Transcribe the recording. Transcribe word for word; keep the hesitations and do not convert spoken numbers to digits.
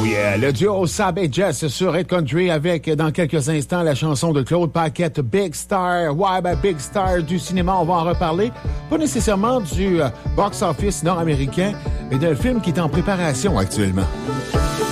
Oh yeah, le duo Sab et Jess sur Hit Country avec, dans quelques instants, la chanson de Claude Paquette, Big Star. Ouais, ben Big Star du cinéma, on va en reparler. Pas nécessairement du euh, box-office nord-américain, mais d'un film qui est en préparation actuellement.